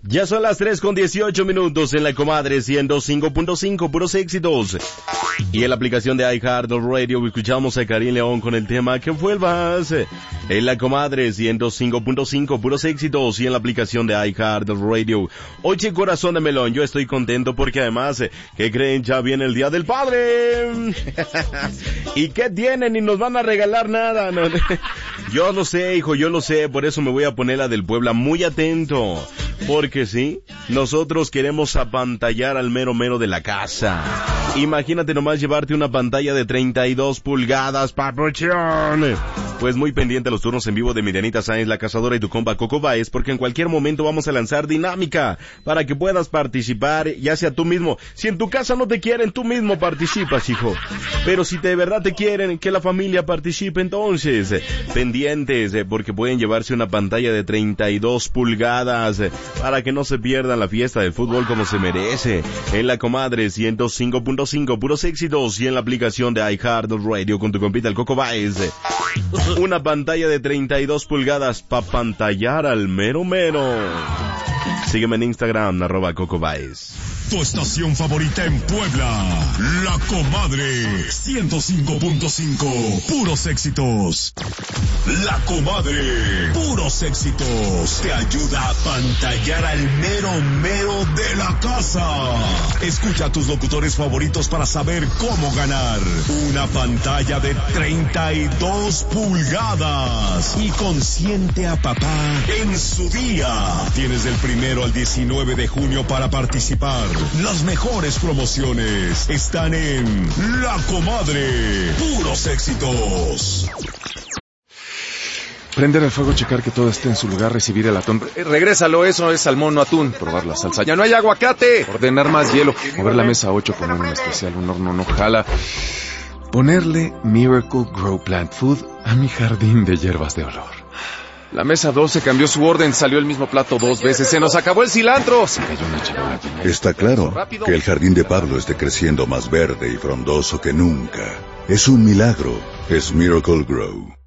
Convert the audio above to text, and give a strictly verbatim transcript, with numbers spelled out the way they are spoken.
Ya son las tres con dieciocho minutos en la comadre ciento cinco punto cinco, puros éxitos. Y en la aplicación de iHeartRadio escuchamos a Karim León con el tema Que vuelvas. En la comadre ciento cinco punto cinco, puros éxitos. Y en la aplicación de iHeartRadio. Oye, corazón de melón, yo estoy contento porque además, ¿qué creen? Ya viene el Día del Padre. ¿Y qué tienen? Ni nos van a regalar nada. No. Yo lo sé, hijo, yo lo sé. Por eso me voy a poner la del Puebla muy atento. Porque sí, nosotros queremos apantallar al mero mero de la casa. Imagínate nomás llevarte una pantalla de treinta y dos pulgadas, papuchón. Pues muy pendiente a los turnos en vivo de Mirianita Sáenz, la cazadora, y tu compa Coco Baez, porque en cualquier momento vamos a lanzar dinámica para que puedas participar, ya sea tú mismo. Si en tu casa no te quieren, tú mismo participas, hijo. Pero si de verdad te quieren, que la familia participe, entonces, pendientes, porque pueden llevarse una pantalla de treinta y dos pulgadas, para que no se pierdan la fiesta del fútbol como se merece. En la comadre ciento cinco punto cinco, puros éxitos, y en la aplicación de iHeartRadio con tu compita el Coco Baez. Una pantalla de treinta y dos pulgadas pa' pantallar al mero mero. Sígueme en Instagram, arroba Coco Baez. Tu estación favorita en Puebla, La Comadre, ciento cinco punto cinco, puros éxitos. La Comadre, puros éxitos, te ayuda a pantallar al mero mero de la casa. Escucha a tus locutores favoritos para saber cómo ganar una pantalla de treinta y dos pulgadas y consiente a papá en su día. Tienes del primero al diecinueve de junio para participar. Las mejores promociones están en La Comadre. Puros éxitos. Prender el fuego, checar que todo esté en su lugar, recibir el atún. Eh, regrésalo, eso es salmón, no atún. Probar la salsa. ¡Ya no hay aguacate! Ordenar más hielo. Mover la mesa ocho, poner un especial, un horno no jala. Ponerle Miracle Grow Plant Food a mi jardín de hierbas de olor. La mesa doce cambió su orden, salió el mismo plato dos veces, se nos acabó el cilantro. Se cayó una charola. Está claro que el jardín de Pablo esté creciendo más verde y frondoso que nunca. Es un milagro, es Miracle Grow.